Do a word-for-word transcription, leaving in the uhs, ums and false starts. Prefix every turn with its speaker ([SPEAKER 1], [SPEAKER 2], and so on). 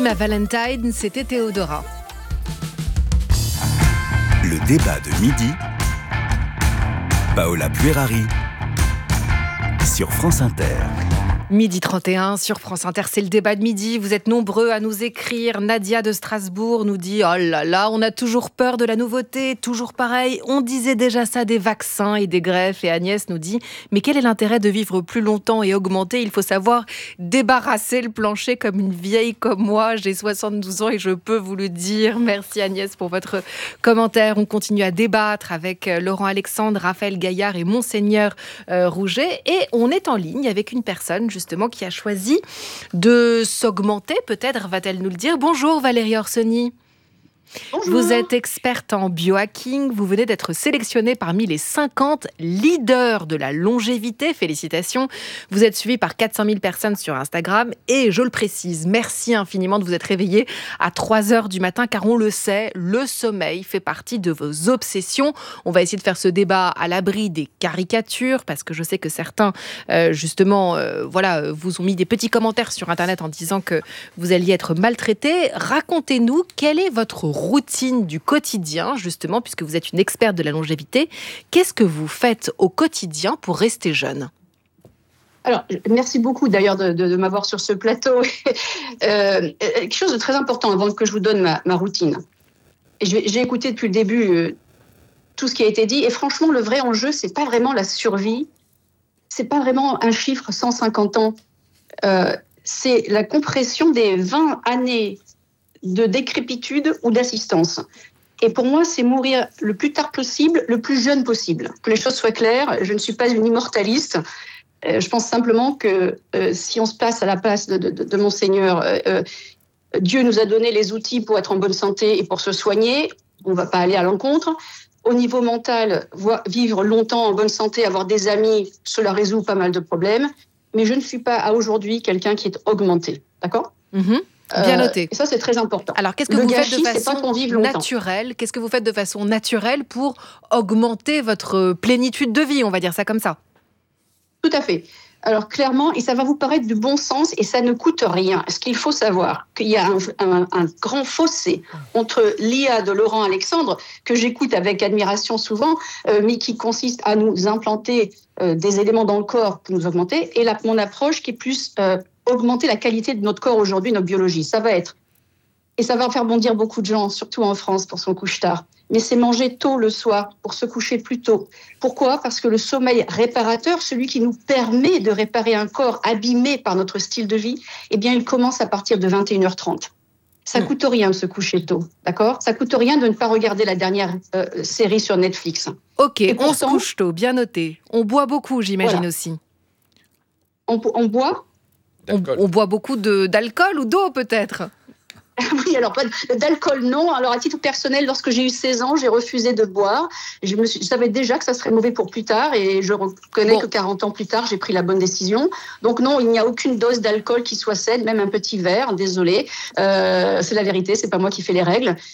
[SPEAKER 1] Ma Valentine, c'était Théodora.
[SPEAKER 2] Le débat de midi, Paola Puerari sur France Inter.
[SPEAKER 1] Midi trente et un sur France Inter, c'est le débat de midi. Vous êtes nombreux à nous écrire. Nadia de Strasbourg nous dit « Oh là là, on a toujours peur de la nouveauté, toujours pareil. On disait déjà ça des vaccins et des greffes. » Et Agnès nous dit « Mais quel est l'intérêt de vivre plus longtemps et augmenter ? Il faut savoir débarrasser le plancher comme une vieille comme moi. J'ai soixante-douze ans et je peux vous le dire. » Merci Agnès pour votre commentaire. On continue à débattre avec Laurent Alexandre, Raphaël Gaillard et Monseigneur euh, Rouget. Et on est en ligne avec une personne justement qui a choisi de s'augmenter, peut-être va-t-elle nous le dire. Bonjour Valérie Orsoni.
[SPEAKER 3] Bonjour.
[SPEAKER 1] Vous êtes experte en biohacking, vous venez d'être sélectionnée parmi les cinquante leaders de la longévité. Félicitations. Vous êtes suivie par quatre cent mille personnes sur Instagram et je le précise, merci infiniment de vous être réveillée à trois heures du matin car on le sait, le sommeil fait partie de vos obsessions. On va essayer de faire ce débat à l'abri des caricatures parce que je sais que certains euh, justement euh, voilà, vous ont mis des petits commentaires sur Internet en disant que vous alliez être maltraitée. Racontez-nous quelle est votre routine du quotidien, justement, puisque vous êtes une experte de la longévité. Qu'est-ce que vous faites au quotidien pour rester jeune ?
[SPEAKER 3] Alors, merci beaucoup d'ailleurs de, de, de m'avoir sur ce plateau. euh, quelque chose de très important avant que je vous donne ma, ma routine. J'ai, j'ai écouté depuis le début euh, tout ce qui a été dit et franchement, le vrai enjeu, c'est pas vraiment la survie, c'est pas vraiment un chiffre cent cinquante ans, euh, c'est la compression des vingt années de décrépitude ou d'assistance. Et pour moi, c'est mourir le plus tard possible, le plus jeune possible. Que les choses soient claires, je ne suis pas une immortaliste. Euh, je pense simplement que euh, si on se place à la place de, de, de Monseigneur, euh, euh, Dieu nous a donné les outils pour être en bonne santé et pour se soigner. On ne va pas aller à l'encontre. Au niveau mental, voir, vivre longtemps en bonne santé, avoir des amis, cela résout pas mal de problèmes. Mais je ne suis pas à aujourd'hui quelqu'un qui est augmenté. D'accord ?
[SPEAKER 1] Mmh. Bien noté.
[SPEAKER 3] Euh, et ça, c'est très important.
[SPEAKER 1] Alors, qu'est-ce que
[SPEAKER 3] le
[SPEAKER 1] vous
[SPEAKER 3] gâchis,
[SPEAKER 1] faites de
[SPEAKER 3] c'est
[SPEAKER 1] façon
[SPEAKER 3] pas qu'on vive longtemps.
[SPEAKER 1] naturelle ? Qu'est-ce que vous faites de façon naturelle pour augmenter votre plénitude de vie ? On va dire ça comme ça.
[SPEAKER 3] Tout à fait. Alors, clairement, et ça va vous paraître du bon sens et ça ne coûte rien. Ce qu'il faut savoir, qu'il y a un, un, un grand fossé entre l'I A de Laurent Alexandre, que j'écoute avec admiration souvent, euh, mais qui consiste à nous implanter euh, des éléments dans le corps pour nous augmenter, et la, mon approche qui est plus euh, augmenter la qualité de notre corps aujourd'hui, notre biologie. Ça va être, et ça va faire bondir beaucoup de gens, surtout en France pour son couche-tard, mais c'est manger tôt le soir pour se coucher plus tôt. Pourquoi ? Parce que le sommeil réparateur, celui qui nous permet de réparer un corps abîmé par notre style de vie, eh bien, il commence à partir de vingt et une heures trente. Ça mmh. coûte rien de se coucher tôt, d'accord ? Ça coûte rien de ne pas regarder la dernière euh, série sur Netflix.
[SPEAKER 1] Ok,
[SPEAKER 3] et
[SPEAKER 1] on
[SPEAKER 3] pourtant,
[SPEAKER 1] se couche tôt, bien noté. On boit beaucoup, j'imagine voilà. aussi.
[SPEAKER 3] On, on boit
[SPEAKER 1] on, on boit beaucoup de, d'alcool ou d'eau peut-être ?
[SPEAKER 3] Oui, alors d'alcool, non. Alors, à titre personnel, lorsque j'ai eu seize ans, j'ai refusé de boire. Je, me suis, je savais déjà que ça serait mauvais pour plus tard et je reconnais bon. que quarante ans plus tard, j'ai pris la bonne décision. Donc non, il n'y a aucune dose d'alcool qui soit saine, même un petit verre, désolé. Euh, c'est la vérité, c'est pas moi qui fais les règles.